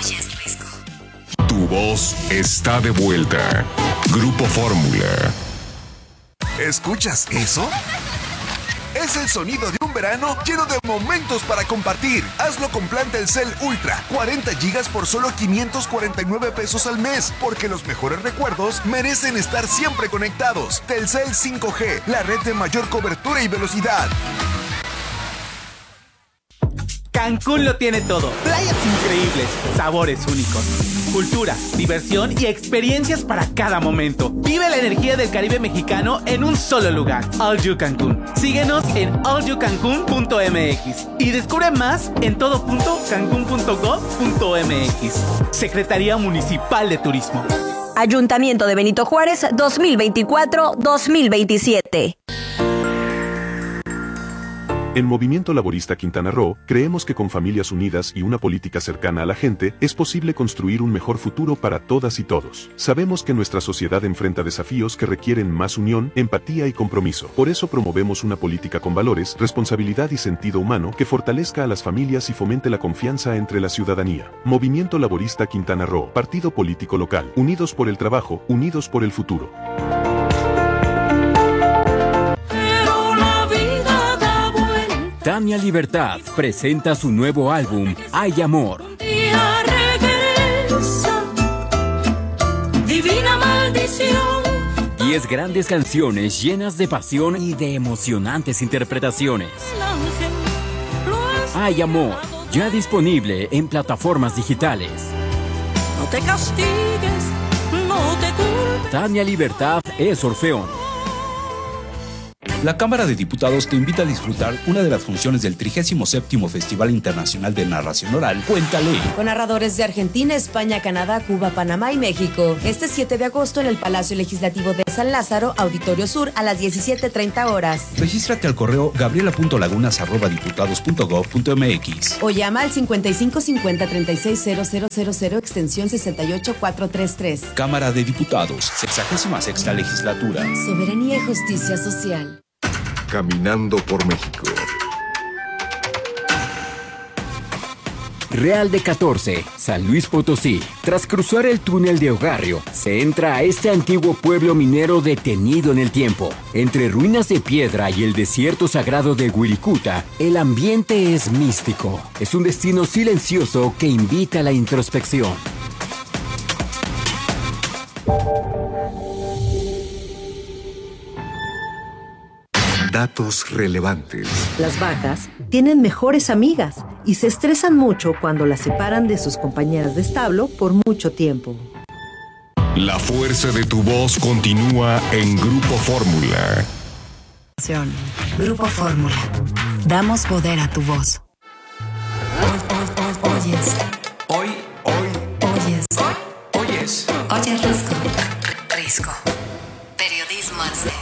Oyes, Risco. Tu voz está de vuelta. Grupo Fórmula. ¿Escuchas eso? Es el sonido de un verano lleno de momentos para compartir. Hazlo con plan Telcel Ultra. 40 gigas por solo 549 pesos al mes. Porque los mejores recuerdos merecen estar siempre conectados. Telcel 5G, la red de mayor cobertura y velocidad. Cancún lo tiene todo. Playas increíbles, sabores únicos, cultura, diversión y experiencias para cada momento. Vive la energía del Caribe mexicano en un solo lugar. All You Cancún. Síguenos en allyoucancun.mx y descubre más en todo.cancun.gov.mx. Secretaría Municipal de Turismo. Ayuntamiento de Benito Juárez 2024-2027. En Movimiento Laborista Quintana Roo, creemos que con familias unidas y una política cercana a la gente, es posible construir un mejor futuro para todas y todos. Sabemos que nuestra sociedad enfrenta desafíos que requieren más unión, empatía y compromiso. Por eso promovemos una política con valores, responsabilidad y sentido humano que fortalezca a las familias y fomente la confianza entre la ciudadanía. Movimiento Laborista Quintana Roo, partido político local, unidos por el trabajo, unidos por el futuro. Tania Libertad presenta su nuevo álbum, Hay Amor. Divina maldición. 10 grandes canciones llenas de pasión y de emocionantes interpretaciones. Hay Amor, ya disponible en plataformas digitales. No te castigues, no te culpes. Tania Libertad es Orfeón. La Cámara de Diputados te invita a disfrutar una de las funciones del 37º Festival Internacional de Narración Oral, Cuéntale. Con narradores de Argentina, España, Canadá, Cuba, Panamá y México. Este 7 de agosto en el Palacio Legislativo de San Lázaro, Auditorio Sur, a las 17:30 horas. Regístrate al correo gabriela.lagunas@diputados.gov.mx o llama al 55 50 36 000 extensión 68433. Cámara de Diputados, 66ª Legislatura. Soberanía y justicia social. Caminando por México. Real de 14, San Luis Potosí. Tras cruzar el túnel de Ogarrio, se entra a este antiguo pueblo minero detenido en el tiempo. Entre ruinas de piedra y el desierto sagrado de Wirikuta, el ambiente es místico. Es un destino silencioso que invita a la introspección. Datos relevantes. Las vacas tienen mejores amigas y se estresan mucho cuando las separan de sus compañeras de establo por mucho tiempo. La fuerza de tu voz continúa en Grupo Fórmula. Grupo Fórmula. Damos poder a tu voz. Oyes. Oyes. Oyes Risco. Risco. Periodismo en serio.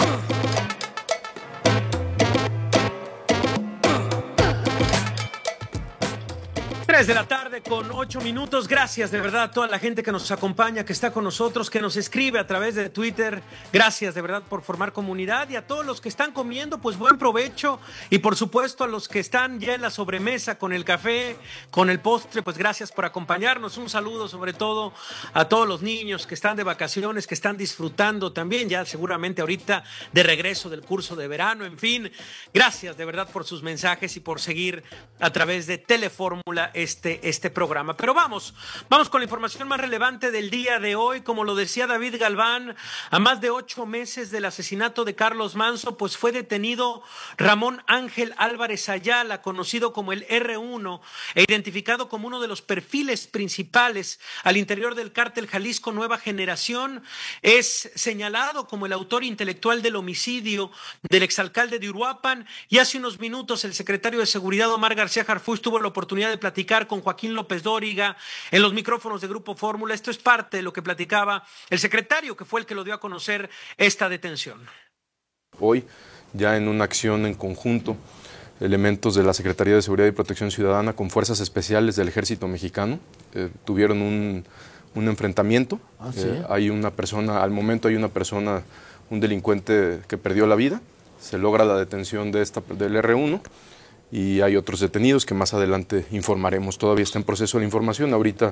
3 de la tarde con 8 minutos. Gracias de verdad a toda la gente que nos acompaña, que está con nosotros, que nos escribe a través de Twitter. Gracias de verdad por formar comunidad, y a todos los que están comiendo, pues buen provecho, y por supuesto a los que están ya en la sobremesa con el café, con el postre, pues gracias por acompañarnos. Un saludo sobre todo a todos los niños que están de vacaciones, que están disfrutando también ya seguramente ahorita de regreso del curso de verano. En fin, gracias de verdad por sus mensajes y por seguir a través de Telefórmula este programa. Pero vamos con la información más relevante del día de hoy. Como lo decía David Galván, a más de 8 meses del asesinato de Carlos Manzo, pues fue detenido Ramón Ángel Álvarez Ayala, conocido como el R1 e identificado como uno de los perfiles principales al interior del cártel Jalisco Nueva Generación. Es señalado como el autor intelectual del homicidio del exalcalde de Uruapan, y hace unos minutos el secretario de Seguridad, Omar García Harfuch, tuvo la oportunidad de platicar con Joaquín López Dóriga en los micrófonos de Grupo Fórmula. Esto es parte de lo que platicaba el secretario, que fue el que lo dio a conocer esta detención. Hoy, ya en una acción en conjunto, elementos de la Secretaría de Seguridad y Protección Ciudadana con fuerzas especiales del Ejército Mexicano tuvieron un enfrentamiento. Hay una persona, al momento hay una persona, un delincuente que perdió la vida. Se logra la detención del R1 y hay otros detenidos que más adelante informaremos. Todavía está en proceso la información. Ahorita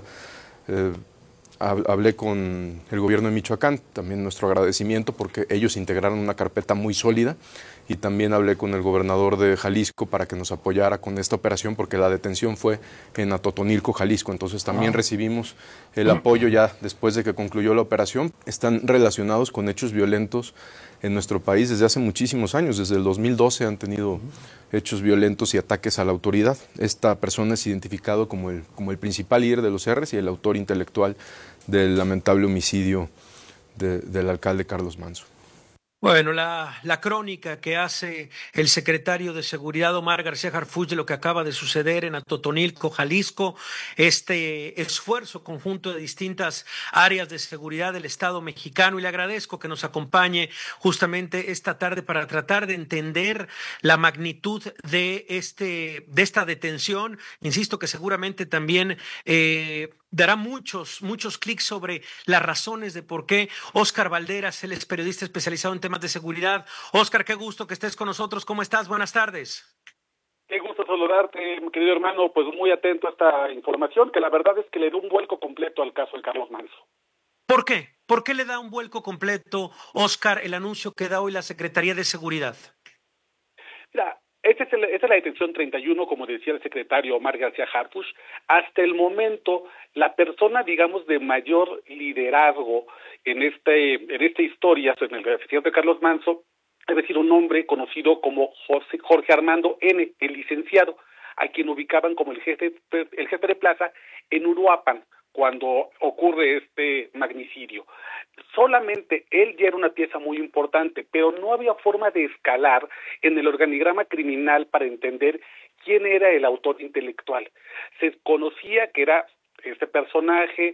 hablé con el gobierno de Michoacán, también nuestro agradecimiento porque ellos integraron una carpeta muy sólida, y también hablé con el gobernador de Jalisco para que nos apoyara con esta operación porque la detención fue en Atotonilco, Jalisco. Entonces también recibimos el apoyo ya después de que concluyó la operación. Están relacionados con hechos violentos en nuestro país desde hace muchísimos años. Desde el 2012 han tenido hechos violentos y ataques a la autoridad. Esta persona es identificado como el principal líder de los R's y el autor intelectual del lamentable homicidio del alcalde Carlos Manzo. Bueno, la crónica que hace el secretario de Seguridad, Omar García Harfuch, de lo que acaba de suceder en Atotonilco, Jalisco, este esfuerzo conjunto de distintas áreas de seguridad del Estado mexicano, y le agradezco que nos acompañe justamente esta tarde para tratar de entender la magnitud de esta detención. Insisto que seguramente también dará muchos clics sobre las razones de por qué. Óscar Valderas, él es periodista especializado en temas de seguridad. Óscar, qué gusto que estés con nosotros. ¿Cómo estás? Buenas tardes. Qué gusto saludarte, mi querido hermano. Pues muy atento a esta información, que la verdad es que le da un vuelco completo al caso de Carlos Manzo. ¿Por qué? ¿Por qué le da un vuelco completo, Óscar, el anuncio que da hoy la Secretaría de Seguridad? Mira, esta es la detención 31, como decía el secretario Omar García Harfuch. Hasta el momento, la persona, digamos, de mayor liderazgo en esta historia, en el presidente Carlos Manzo, es decir, un hombre conocido como Jorge Armando N., el licenciado, a quien ubicaban como el jefe de plaza en Uruapan, cuando ocurre este magnicidio. Solamente él ya era una pieza muy importante, pero no había forma de escalar en el organigrama criminal para entender quién era el autor intelectual. Se conocía que era este personaje,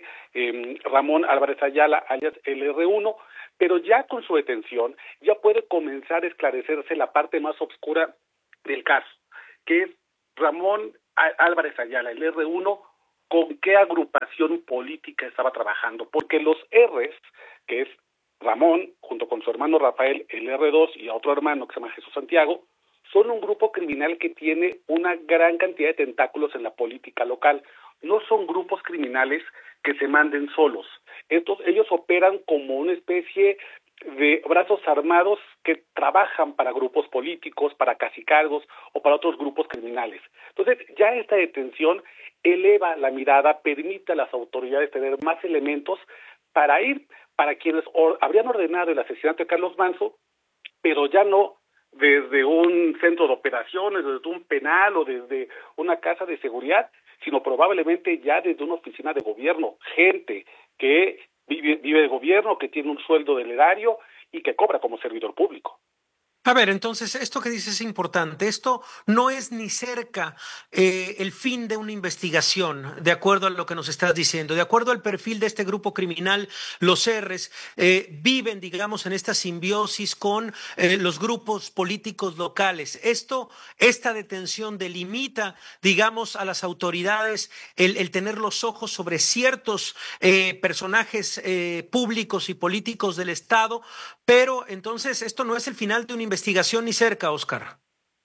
Ramón Álvarez Ayala, alias el R1, pero ya con su detención ya puede comenzar a esclarecerse la parte más oscura del caso, que es Ramón Álvarez Ayala, el R1, con qué agrupación política estaba trabajando, porque los R's, que es Ramón, junto con su hermano Rafael, el R2, y a otro hermano que se llama Jesús Santiago, son un grupo criminal que tiene una gran cantidad de tentáculos en la política local. No son grupos criminales que se manden solos. Ellos operan como una especie de brazos armados que trabajan para grupos políticos, para cacicazgos o para otros grupos criminales. Entonces, ya esta detención eleva la mirada, permite a las autoridades tener más elementos para quienes habrían ordenado el asesinato de Carlos Manzo, pero ya no desde un centro de operaciones, desde un penal o desde una casa de seguridad, sino probablemente ya desde una oficina de gobierno, gente que vive de gobierno, que tiene un sueldo del erario y que cobra como servidor público. A ver, entonces, esto que dices es importante. Esto no es ni cerca el fin de una investigación, de acuerdo a lo que nos estás diciendo. De acuerdo al perfil de este grupo criminal, los R's viven, digamos, en esta simbiosis con los grupos políticos locales. Esta detención delimita, digamos, a las autoridades el tener los ojos sobre ciertos personajes públicos y políticos del Estado, pero entonces esto no es el final de una investigación ni cerca, Óscar.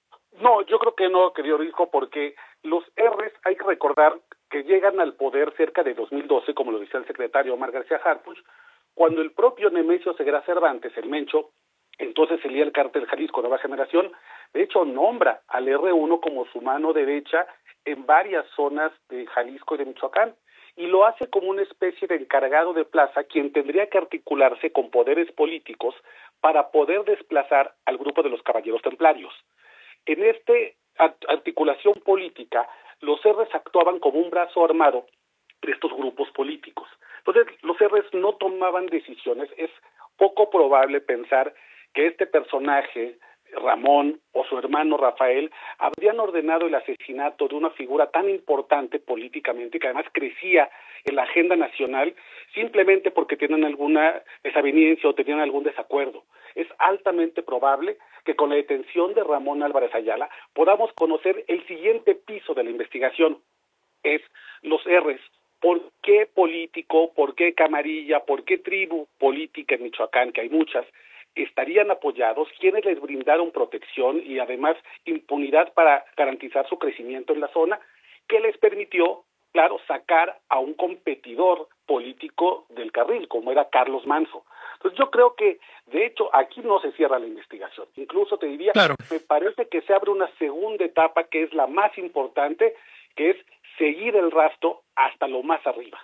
No, yo creo que no, querido Risco, porque los R's hay que recordar que llegan al poder cerca de 2012, como lo decía el secretario Omar García Harfuch, cuando el propio Nemesio Ceguera Cervantes, el Mencho, entonces el líder del cártel Jalisco Nueva Generación, de hecho nombra al R1 como su mano derecha en varias zonas de Jalisco y de Michoacán, y lo hace como una especie de encargado de plaza, quien tendría que articularse con poderes políticos para poder desplazar al grupo de los Caballeros Templarios. En esta articulación política, los R's actuaban como un brazo armado de estos grupos políticos. Entonces, los R's no tomaban decisiones. Es poco probable pensar que este personaje, Ramón o su hermano Rafael, habrían ordenado el asesinato de una figura tan importante políticamente, que además crecía en la agenda nacional, simplemente porque tenían alguna desaveniencia o tenían algún desacuerdo. Es altamente probable que con la detención de Ramón Álvarez Ayala podamos conocer el siguiente piso de la investigación. Es los R's. ¿Por qué político, por qué camarilla, por qué tribu política en Michoacán, que hay muchas, estarían apoyados, quienes les brindaron protección y además impunidad para garantizar su crecimiento en la zona, que les permitió, claro, sacar a un competidor político del carril, como era Carlos Manso. Entonces yo creo que, de hecho, aquí no se cierra la investigación. Incluso te diría, me parece que se abre una segunda etapa que es la más importante, que es seguir el rastro hasta lo más arriba.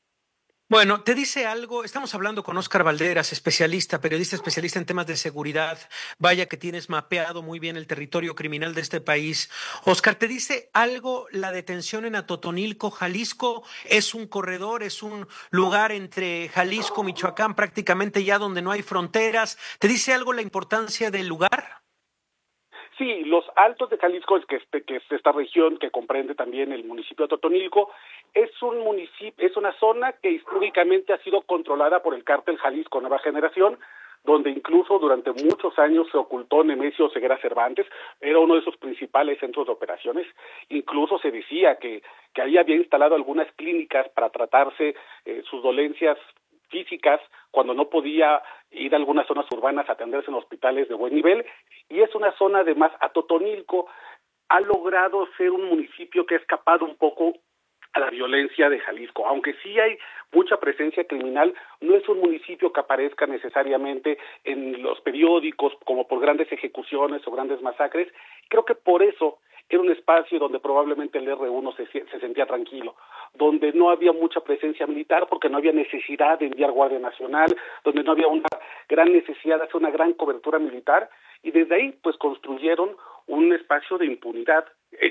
Bueno, te dice algo, estamos hablando con Óscar Valderas, periodista especialista en temas de seguridad. Vaya que tienes mapeado muy bien el territorio criminal de este país. Óscar, ¿te dice algo la detención en Atotonilco, Jalisco? ¿Es un corredor, es un lugar entre Jalisco, Michoacán, prácticamente ya donde no hay fronteras? ¿Te dice algo la importancia del lugar? Sí, los Altos de Jalisco, que es esta región que comprende también el municipio de Atotonilco, es una zona que históricamente ha sido controlada por el cártel Jalisco Nueva Generación, donde incluso durante muchos años se ocultó Nemesio Ceguera Cervantes, era uno de sus principales centros de operaciones. Incluso se decía que ahí había instalado algunas clínicas para tratarse sus dolencias físicas cuando no podía ir a algunas zonas urbanas a atenderse en hospitales de buen nivel, y es una zona además. Atotonilco ha logrado ser un municipio que ha escapado un poco a la violencia de Jalisco, aunque sí hay mucha presencia criminal, no es un municipio que aparezca necesariamente en los periódicos como por grandes ejecuciones o grandes masacres. Creo que por eso era un espacio donde probablemente el R1 se sentía tranquilo, donde no había mucha presencia militar porque no había necesidad de enviar Guardia Nacional, donde no había una gran necesidad de hacer una gran cobertura militar, y desde ahí pues construyeron un espacio de impunidad,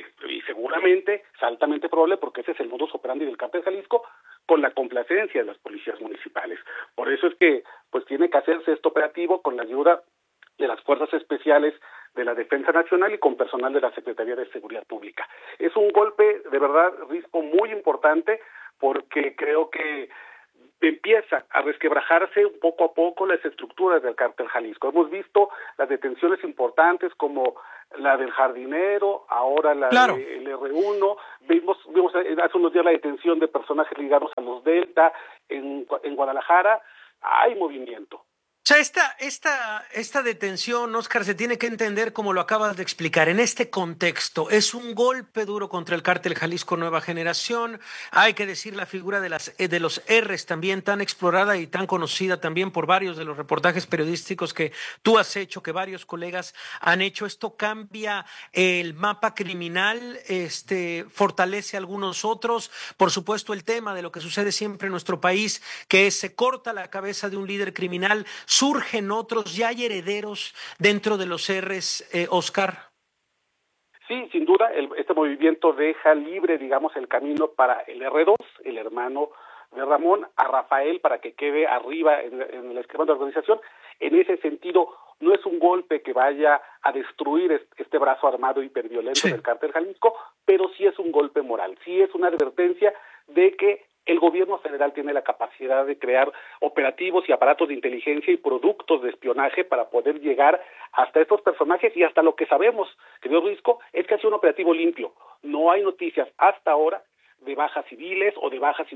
y seguramente es altamente probable, porque ese es el modus operandi del cártel Jalisco, con la complacencia de las policías municipales. Por eso es que pues tiene que hacerse este operativo con la ayuda de las fuerzas especiales de la Defensa Nacional y con personal de la Secretaría de Seguridad Pública. Es un golpe, de verdad, Risco, muy importante, porque creo que empieza a resquebrajarse poco a poco las estructuras del cártel Jalisco. Hemos visto las detenciones importantes como la del jardinero, ahora la del R1, vimos hace unos días la detención de personajes ligados a los Delta en Guadalajara. Hay movimiento. O sea, esta detención, Óscar, se tiene que entender como lo acabas de explicar. En este contexto, es un golpe duro contra el cártel Jalisco Nueva Generación. Hay que decir la figura de los R's también tan explorada y tan conocida también por varios de los reportajes periodísticos que tú has hecho, que varios colegas han hecho. Esto cambia el mapa criminal, fortalece a algunos otros. Por supuesto, el tema de lo que sucede siempre en nuestro país, que se corta la cabeza de un líder criminal, surgen otros, ya hay herederos dentro de los R's, Óscar. Sí, sin duda, este movimiento deja libre, digamos, el camino para el R2, el hermano de Ramón, a Rafael para que quede arriba en el esquema de organización. En ese sentido, no es un golpe que vaya a destruir este brazo armado hiperviolento del cártel Jalisco, pero sí es un golpe moral, sí es una advertencia de que el gobierno federal tiene la capacidad de crear operativos y aparatos de inteligencia y productos de espionaje para poder llegar hasta estos personajes, y hasta lo que sabemos, querido Risco, es que ha sido un operativo limpio. No hay noticias hasta ahora de bajas civiles o de bajas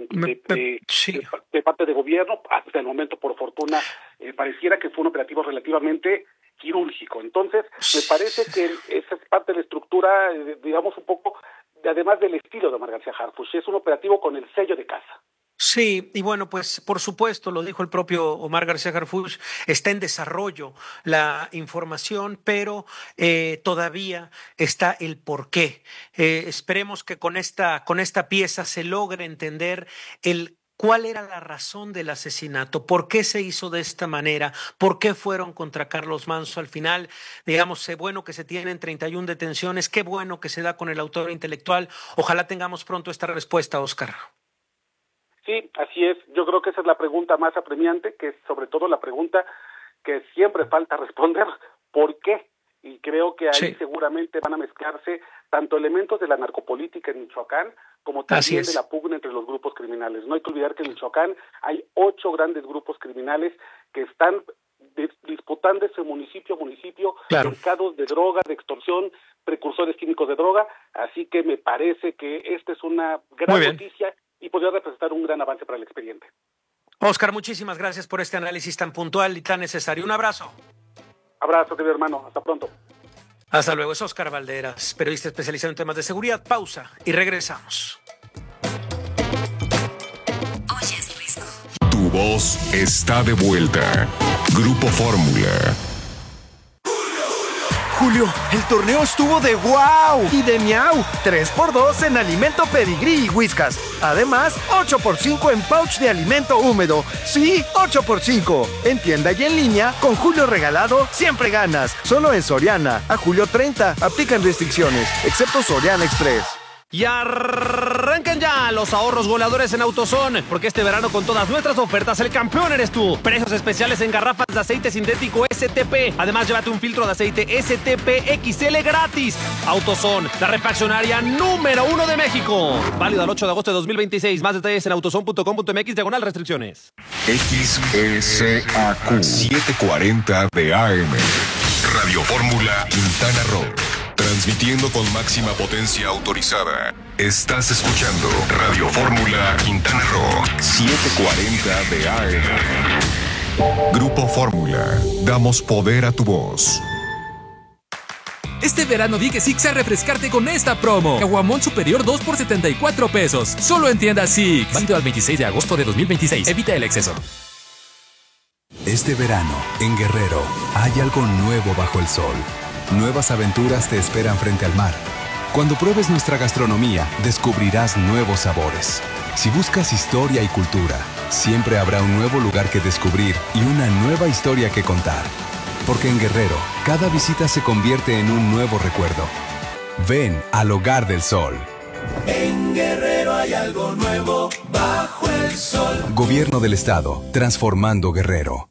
de parte de gobierno. Hasta el momento, por fortuna, pareciera que fue un operativo relativamente quirúrgico. Entonces, me parece que esa es parte de la estructura, digamos, un poco, además del estilo de Omar García Harfuch. Es un operativo con el sello de casa. Sí, y bueno, pues por supuesto, lo dijo el propio Omar García Harfuch, está en desarrollo la información, pero todavía está el porqué. Esperemos que con esta pieza se logre entender ¿cuál era la razón del asesinato? ¿Por qué se hizo de esta manera? ¿Por qué fueron contra Carlos Manso al final? Digamos, qué bueno que se tienen 31 detenciones, qué bueno que se da con el autor intelectual. Ojalá tengamos pronto esta respuesta, Óscar. Sí, así es. Yo creo que esa es la pregunta más apremiante, que es sobre todo la pregunta que siempre falta responder. ¿Por qué? Y creo que ahí seguramente van a mezclarse tanto elementos de la narcopolítica en Michoacán como también de la pugna entre los grupos criminales. No hay que olvidar que en Michoacán hay 8 grandes grupos criminales que están disputando ese municipio a municipio, mercados de droga, de extorsión, precursores químicos de droga. Así que me parece que esta es una gran noticia y podría representar un gran avance para el expediente. Oscar, muchísimas gracias por este análisis tan puntual y tan necesario. Un abrazo. Abrazo, querido hermano. Hasta pronto. Hasta luego. Es Oscar Valderas, periodista especializado en temas de seguridad. Pausa y regresamos. Oyes Risco. Tu voz está de vuelta. Grupo Fórmula. Julio, el torneo estuvo de wow y de miau. 3x2 en alimento Pedigrí y Whiskas. Además, 8x5 en pouch de alimento húmedo. Sí, 8x5. En tienda y en línea, con Julio regalado, siempre ganas. Solo en Soriana. A julio 30. Aplican restricciones, excepto Soriana Express. Y arrancan ya los ahorros goleadores en AutoZone, porque este verano con todas nuestras ofertas el campeón eres tú. Precios especiales en garrafas de aceite sintético STP. Además, llévate un filtro de aceite STP XL gratis. AutoZone, la refaccionaria número 1 de México. Válido al 8 de agosto de 2026. Más detalles en autozone.com.mx/restricciones. XSAQ 740 de AM. Radio Fórmula Quintana Roo. Transmitiendo con máxima potencia autorizada. Estás escuchando Radio Fórmula Quintana Roo 740 de AM. Grupo Fórmula. Damos poder a tu voz. Este verano di que Six a refrescarte con esta promo. Caguamón superior 2 por 74 pesos. Solo en tiendas Six. Válido al 26 de agosto de 2026. Evita el exceso. Este verano, en Guerrero, hay algo nuevo bajo el sol. Nuevas aventuras te esperan frente al mar. Cuando pruebes nuestra gastronomía, descubrirás nuevos sabores. Si buscas historia y cultura, siempre habrá un nuevo lugar que descubrir y una nueva historia que contar. Porque en Guerrero, cada visita se convierte en un nuevo recuerdo. Ven al Hogar del Sol. En Guerrero hay algo nuevo bajo el sol. Gobierno del Estado, transformando Guerrero.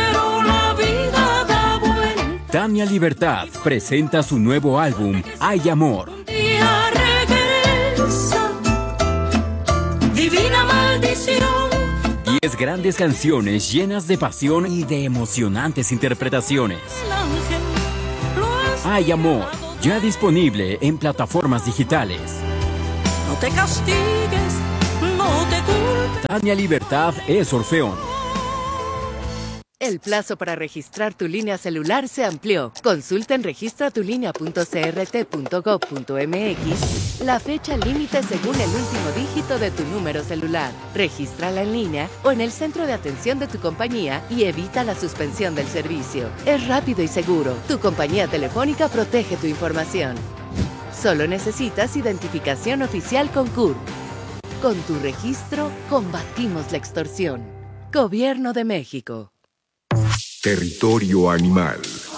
Tania Libertad presenta su nuevo álbum, Hay Amor. Divina maldición. 10 grandes canciones llenas de pasión y de emocionantes interpretaciones. Hay Amor, ya disponible en plataformas digitales. No te castigues, no te culpes. Tania Libertad es Orfeón. El plazo para registrar tu línea celular se amplió. Consulta en registratulinea.crt.gov.mx la fecha límite según el último dígito de tu número celular. Regístrala en línea o en el centro de atención de tu compañía y evita la suspensión del servicio. Es rápido y seguro. Tu compañía telefónica protege tu información. Solo necesitas identificación oficial con CURP. Con tu registro, combatimos la extorsión. Gobierno de México. Territorio animal.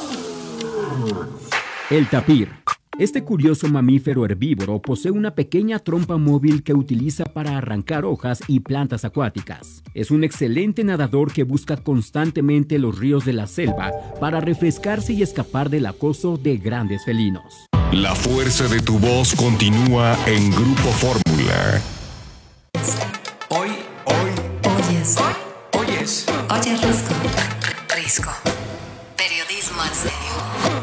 El tapir. Este curioso mamífero herbívoro posee una pequeña trompa móvil que utiliza para arrancar hojas y plantas acuáticas. Es un excelente nadador que busca constantemente los ríos de la selva para refrescarse y escapar del acoso de grandes felinos. La fuerza de tu voz continúa en Grupo Fórmula. Oyes. Oyes Risco. Periodismo en serio.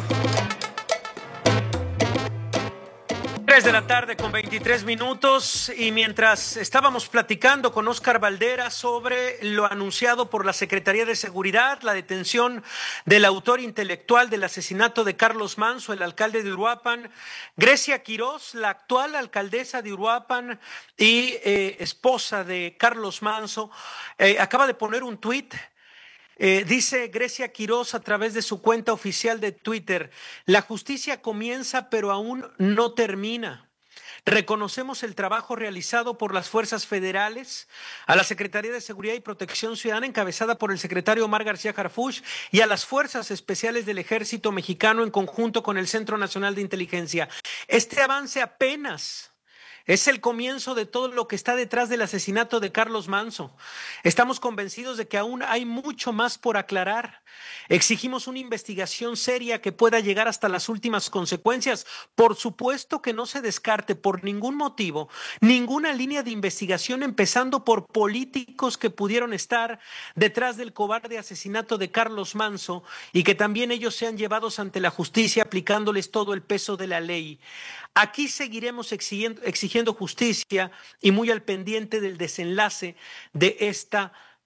3 de la tarde con 23 minutos y mientras estábamos platicando con Oscar Valderas sobre lo anunciado por la Secretaría de Seguridad, la detención del autor intelectual del asesinato de Carlos Manzo, el alcalde de Uruapan, Grecia Quirós, la actual alcaldesa de Uruapan y esposa de Carlos Manzo, acaba de poner un tuit. Dice Grecia Quirós a través de su cuenta oficial de Twitter: la justicia comienza pero aún no termina. Reconocemos el trabajo realizado por las fuerzas federales, a la Secretaría de Seguridad y Protección Ciudadana encabezada por el secretario Omar García Harfuch y a las fuerzas especiales del Ejército Mexicano en conjunto con el Centro Nacional de Inteligencia. Este avance apenas es el comienzo de todo lo que está detrás del asesinato de Carlos Manzo. Estamos convencidos de que aún hay mucho más por aclarar. Exigimos una investigación seria que pueda llegar hasta las últimas consecuencias. Por supuesto que no se descarte por ningún motivo ninguna línea de investigación, empezando por políticos que pudieron estar detrás del cobarde asesinato de Carlos Manzo y que también ellos sean llevados ante la justicia aplicándoles todo el peso de la ley. Aquí seguiremos exigiendo justicia y muy al pendiente del desenlace de esta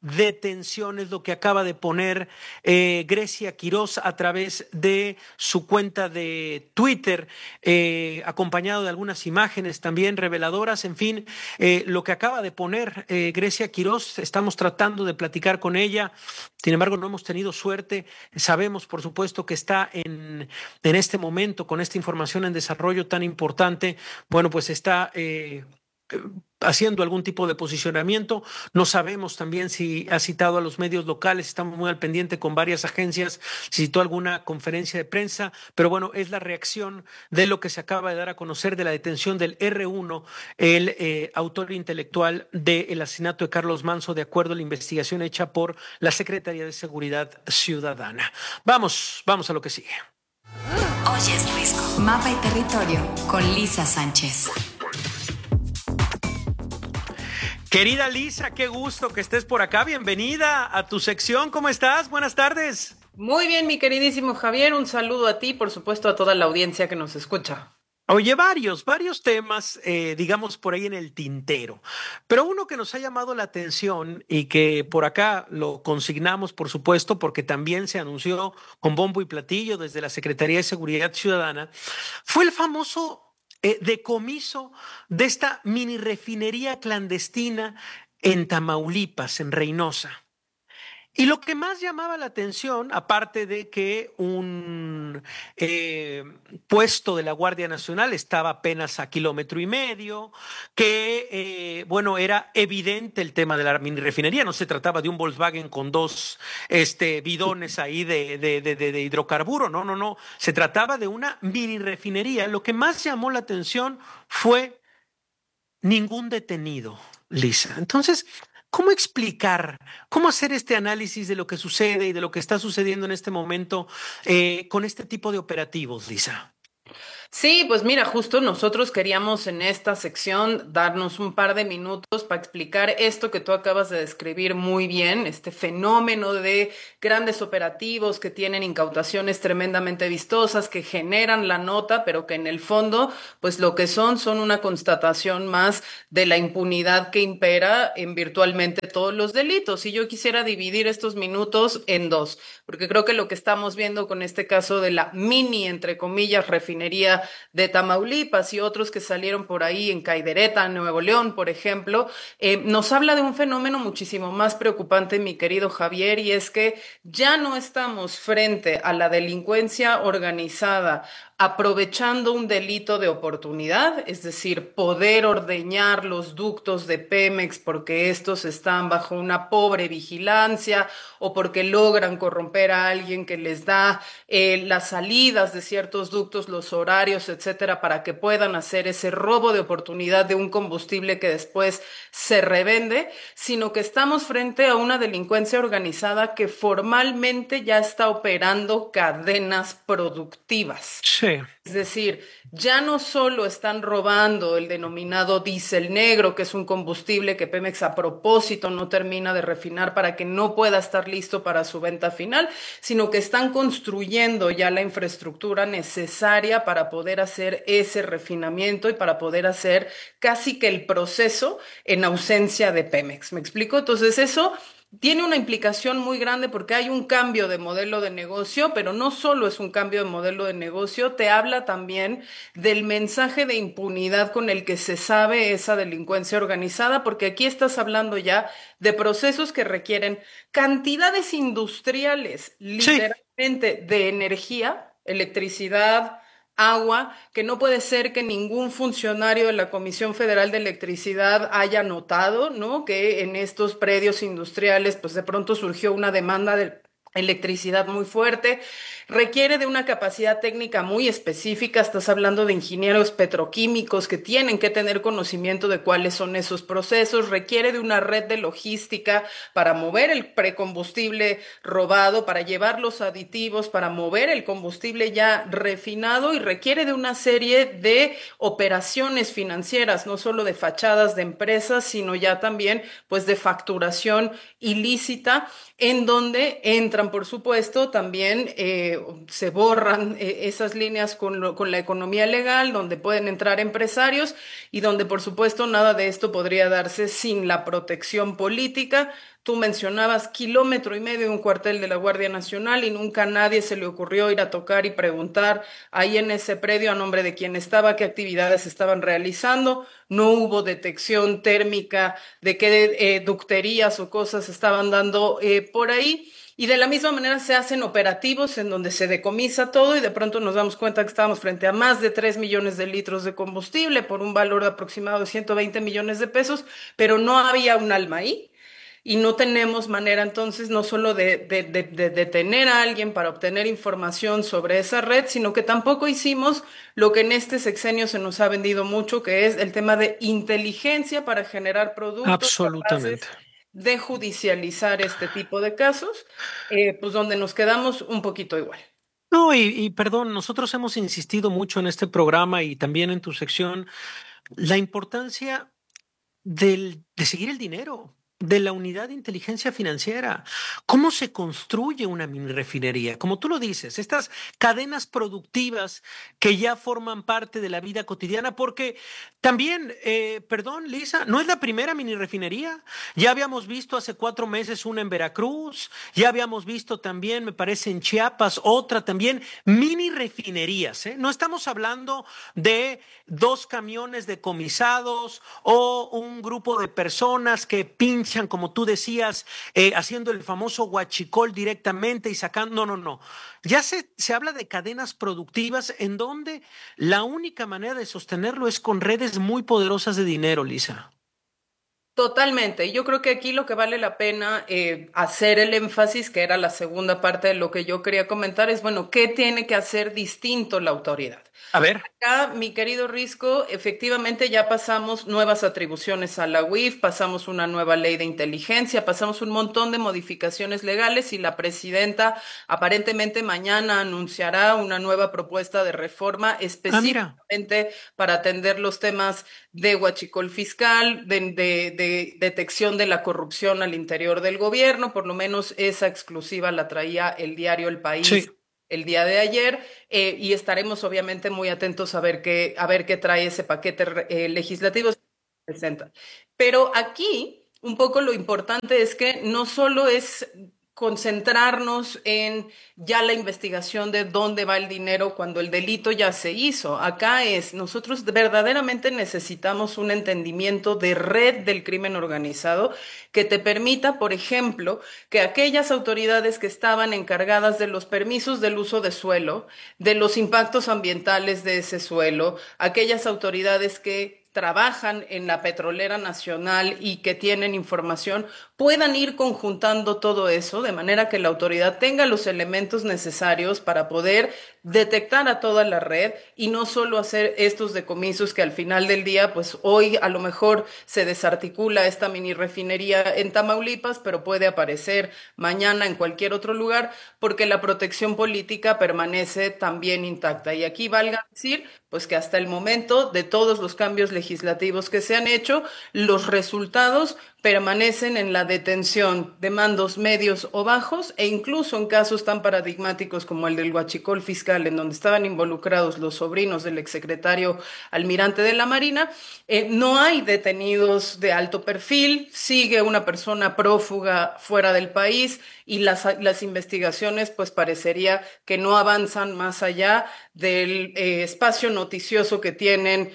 detención, es lo que acaba de poner Grecia Quirós a través de su cuenta de Twitter, acompañado de algunas imágenes también reveladoras. En fin, lo que acaba de poner Grecia Quirós, estamos tratando de platicar con ella, sin embargo no hemos tenido suerte. Sabemos, por supuesto, que está en este momento con esta información en desarrollo tan importante. Bueno, pues está haciendo algún tipo de posicionamiento. No sabemos también si ha citado a los medios locales, estamos muy al pendiente con varias agencias, si citó alguna conferencia de prensa, pero bueno, es la reacción de lo que se acaba de dar a conocer de la detención del R1, el autor intelectual del asesinato de Carlos Manso, de acuerdo a la investigación hecha por la Secretaría de Seguridad Ciudadana. Vamos a lo que sigue. Hoy es Risco. Mapa y territorio con Lisa Sánchez. Querida Lisa, qué gusto que estés por acá. Bienvenida a tu sección. ¿Cómo estás? Buenas tardes. Muy bien, mi queridísimo Javier. Un saludo a ti y, por supuesto, a toda la audiencia que nos escucha. Oye, varios temas, digamos, por ahí en el tintero. Pero uno que nos ha llamado la atención y que por acá lo consignamos, por supuesto, porque también se anunció con bombo y platillo desde la Secretaría de Seguridad Ciudadana, fue el famoso decomiso de esta mini refinería clandestina en Tamaulipas, en Reynosa. Y lo que más llamaba la atención, aparte de que un puesto de la Guardia Nacional estaba apenas a 1,5 kilómetros, que, bueno, era evidente el tema de la mini refinería. No se trataba de un Volkswagen con 2 bidones ahí de hidrocarburo. No. Se trataba de una mini refinería. Lo que más llamó la atención fue ningún detenido, Lisa. Entonces, ¿cómo explicar, cómo hacer este análisis de lo que sucede y de lo que está sucediendo en este momento con este tipo de operativos, Lisa? Sí, pues mira, justo nosotros queríamos en esta sección darnos un par de minutos para explicar esto que tú acabas de describir muy bien, este fenómeno de grandes operativos que tienen incautaciones tremendamente vistosas, que generan la nota, pero que en el fondo, pues lo que son una constatación más de la impunidad que impera en virtualmente todos los delitos. Y yo quisiera dividir estos minutos en dos, porque creo que lo que estamos viendo con este caso de la mini, entre comillas, refinería de Tamaulipas y otros que salieron por ahí en Cadereyta, Nuevo León, por ejemplo, nos habla de un fenómeno muchísimo más preocupante, mi querido Javier, y es que ya no estamos frente a la delincuencia organizada aprovechando un delito de oportunidad, es decir, poder ordeñar los ductos de Pemex porque estos están bajo una pobre vigilancia o porque logran corromper a alguien que les da las salidas de ciertos ductos, los horarios, etcétera, para que puedan hacer ese robo de oportunidad de un combustible que después se revende, sino que estamos frente a una delincuencia organizada que formalmente ya está operando cadenas productivas. Sí. Es decir, ya no solo están robando el denominado diésel negro, que es un combustible que Pemex a propósito no termina de refinar para que no pueda estar listo para su venta final, sino que están construyendo ya la infraestructura necesaria para poder hacer ese refinamiento y para poder hacer casi que el proceso en ausencia de Pemex. ¿Me explico? Entonces eso tiene una implicación muy grande porque hay un cambio de modelo de negocio, pero no solo es un cambio de modelo de negocio, te habla también del mensaje de impunidad con el que se sabe esa delincuencia organizada, porque aquí estás hablando ya de procesos que requieren cantidades industriales, literalmente, de energía, electricidad, agua, que no puede ser que ningún funcionario de la Comisión Federal de Electricidad haya notado, ¿no?, que en estos predios industriales pues de pronto surgió una demanda de electricidad muy fuerte, requiere de una capacidad técnica muy específica, estás hablando de ingenieros petroquímicos que tienen que tener conocimiento de cuáles son esos procesos, requiere de una red de logística para mover el precombustible robado, para llevar los aditivos, para mover el combustible ya refinado y requiere de una serie de operaciones financieras, no solo de fachadas de empresas, sino ya también pues de facturación ilícita, en donde entran, por supuesto, también se borran esas líneas con la economía legal, donde pueden entrar empresarios y donde, por supuesto, nada de esto podría darse sin la protección política Tú mencionabas 1,5 km de un cuartel de la Guardia Nacional y nunca a nadie se le ocurrió ir a tocar y preguntar ahí en ese predio a nombre de quién estaba, qué actividades estaban realizando. No hubo detección térmica de qué ducterías o cosas estaban dando por ahí. Y de la misma manera se hacen operativos en donde se decomisa todo y de pronto nos damos cuenta que estábamos frente a más de 3 millones de litros de combustible por un valor aproximado de 120 millones de pesos, pero no había un alma ahí. Y no tenemos manera entonces no solo de detener a alguien para obtener información sobre esa red, sino que tampoco hicimos lo que en este sexenio se nos ha vendido mucho, que es el tema de inteligencia para generar productos Absolutamente. capaces de judicializar este tipo de casos, pues donde nos quedamos un poquito igual. No, y perdón, nosotros hemos insistido mucho en este programa y también en tu sección, la importancia de seguir el dinero, de la unidad de inteligencia financiera. ¿Cómo se construye una mini refinería? Como tú lo dices, estas cadenas productivas que ya forman parte de la vida cotidiana, porque también, perdón, Lisa, no es la primera mini refinería. Ya habíamos visto hace 4 meses una en Veracruz, ya habíamos visto también, me parece, en Chiapas, otra también, mini refinerías, ¿eh? No estamos hablando de 2 camiones decomisados o un grupo de personas que pinchan, como tú decías, haciendo el famoso huachicol directamente y sacando. No, no, no. Ya se habla de cadenas productivas en donde la única manera de sostenerlo es con redes muy poderosas de dinero, Lisa. Totalmente. Yo creo que aquí lo que vale la pena hacer el énfasis, que era la segunda parte de lo que yo quería comentar, es, bueno, ¿qué tiene que hacer distinto la autoridad? A ver. Acá, mi querido Risco, efectivamente ya pasamos nuevas atribuciones a la UIF, pasamos una nueva ley de inteligencia, pasamos un montón de modificaciones legales y la presidenta aparentemente mañana anunciará una nueva propuesta de reforma específicamente para atender los temas de huachicol fiscal, de detección de la corrupción al interior del gobierno. Por lo menos esa exclusiva la traía el diario El País. Sí. El día de ayer, y estaremos obviamente muy atentos a ver qué trae ese paquete legislativo que se presenta. Pero aquí un poco lo importante es que no solo es concentrarnos en ya la investigación de dónde va el dinero cuando el delito ya se hizo. Acá nosotros verdaderamente necesitamos un entendimiento de red del crimen organizado que te permita, por ejemplo, que aquellas autoridades que estaban encargadas de los permisos del uso de suelo, de los impactos ambientales de ese suelo, aquellas autoridades que trabajan en la petrolera nacional y que tienen información, puedan ir conjuntando todo eso de manera que la autoridad tenga los elementos necesarios para poder detectar a toda la red y no solo hacer estos decomisos que al final del día, pues hoy a lo mejor se desarticula esta mini refinería en Tamaulipas, pero puede aparecer mañana en cualquier otro lugar porque la protección política permanece también intacta. Y aquí valga decir, pues que hasta el momento de todos los cambios legislativos que se han hecho, los resultados permanecen en la detención de mandos medios o bajos e incluso en casos tan paradigmáticos como el del huachicol fiscal, en donde estaban involucrados los sobrinos del exsecretario almirante de la Marina, no hay detenidos de alto perfil, sigue una persona prófuga fuera del país y las investigaciones pues parecería que no avanzan más allá del espacio noticioso que tienen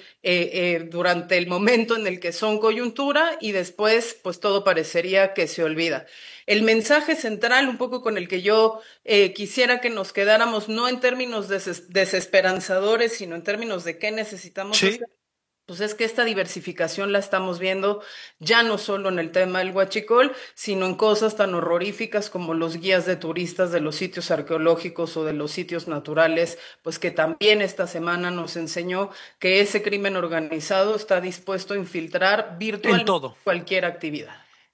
durante el momento en el que son coyuntura y después pues todo parecería que se olvida. El mensaje central, un poco con el que yo quisiera que nos quedáramos, no en términos desesperanzadores, sino en términos de qué necesitamos hacer, pues es que esta diversificación la estamos viendo ya no solo en el tema del huachicol, sino en cosas tan horroríficas como los guías de turistas de los sitios arqueológicos o de los sitios naturales, pues que también esta semana nos enseñó que ese crimen organizado está dispuesto a infiltrar virtualmente cualquier actividad.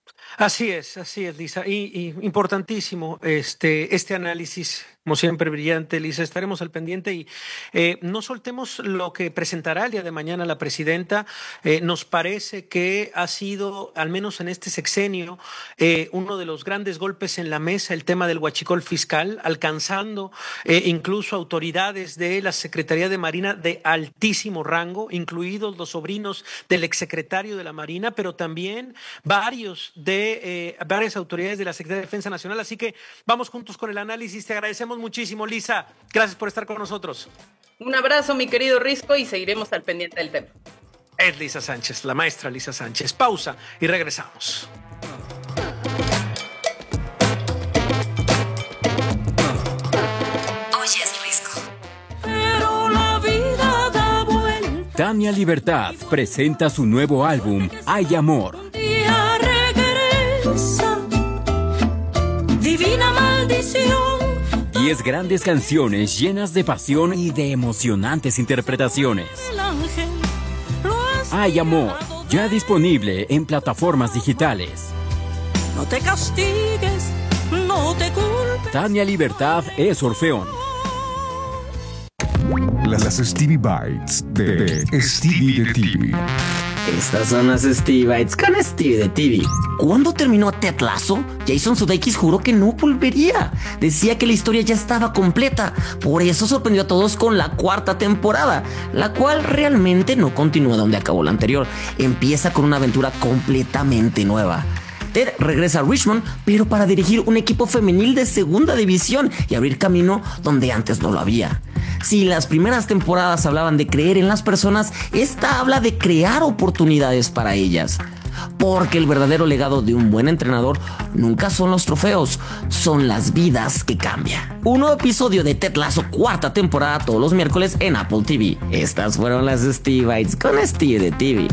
Así es, Lisa. Y importantísimo este análisis, como siempre, brillante, Lisa. Estaremos al pendiente y no soltemos lo que presentará el día de mañana la presidenta. Nos parece que ha sido, al menos en este sexenio, uno de los grandes golpes en la mesa el tema del huachicol fiscal, alcanzando incluso autoridades de la Secretaría de Marina de altísimo rango, incluidos los sobrinos del exsecretario de la Marina, pero también varios de de varias autoridades de la Secretaría de Defensa Nacional. Así que vamos juntos con el análisis. Te agradecemos muchísimo, Lisa. Gracias por estar con nosotros. Un abrazo, mi querido Risco, y seguiremos al pendiente del tema. Es Lisa Sánchez, la maestra Lisa Sánchez. Pausa y regresamos. Tania Libertad presenta su nuevo álbum, Hay Amor. Divina maldición. 10 grandes canciones llenas de pasión y de emocionantes interpretaciones. Hay Amor, ya disponible en plataformas digitales. No te castigues, no te culpes. Tania Libertad es Orfeón. Las Stevie Bites de Stevie de TV. Estas son las Stevie Bites con Stevie de TV. ¿Cuándo terminó Ted Lasso? Jason Sudeikis juró que no volvería. Decía que la historia ya estaba completa. Por eso sorprendió a todos con la 4ª temporada, la cual realmente no continúa donde acabó la anterior. Empieza con una aventura completamente nueva. Ted regresa a Richmond, pero para dirigir un equipo femenil de 2ª división y abrir camino donde antes no lo había. Si las primeras temporadas hablaban de creer en las personas, esta habla de crear oportunidades para ellas. Porque el verdadero legado de un buen entrenador nunca son los trofeos, son las vidas que cambian. Un nuevo episodio de Ted Lasso 4ª temporada todos los miércoles en Apple TV. Estas fueron las Stevie Bites con Stevie de TV.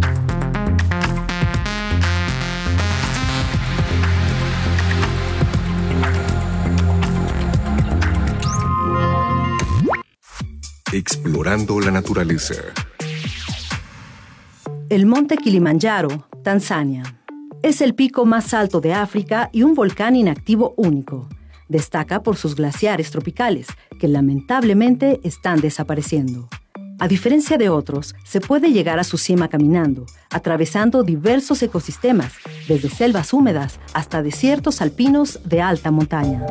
Explorando la naturaleza. El monte Kilimanjaro, Tanzania. Es el pico más alto de África y un volcán inactivo único. Destaca por sus glaciares tropicales, que lamentablemente están desapareciendo. A diferencia de otros, se puede llegar a su cima caminando, atravesando diversos ecosistemas, desde selvas húmedas hasta desiertos alpinos de alta montaña.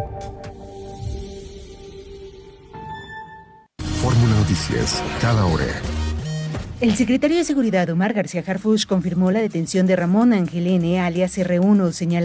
Fórmula Noticias, cada hora. El secretario de Seguridad, Omar García Harfuch, confirmó la detención de Ramón Ángel N., alias R1, señalado